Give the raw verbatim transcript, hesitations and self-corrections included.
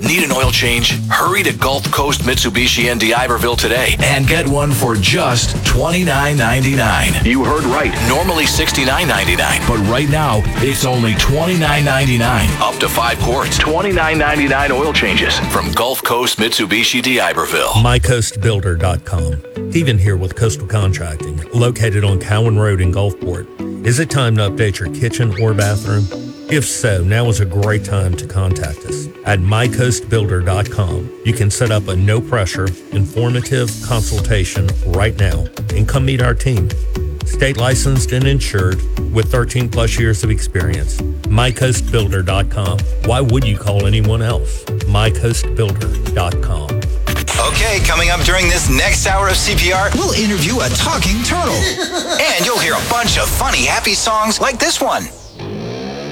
Need an oil change? Hurry to Gulf Coast Mitsubishi in D'Iberville today and get one for just twenty-nine ninety-nine. You heard right. Normally sixty-nine ninety-nine, but right now it's only twenty-nine ninety-nine. Up to five quarts. twenty-nine ninety-nine oil changes from Gulf Coast Mitsubishi D'Iberville. my coast builder dot com. Stephen here with Coastal Contracting, located on Cowan Road in Gulfport. Is it time to update your kitchen or bathroom? If so, now is a great time to contact us. At my coast builder dot com, you can set up a no-pressure, informative consultation right now and come meet our team. State licensed and insured with thirteen plus years of experience. my coast builder dot com. Why would you call anyone else? my coast builder dot com. Okay, coming up during this next hour of C P R, we'll interview a talking turtle. And you'll hear a bunch of funny, happy songs like this one.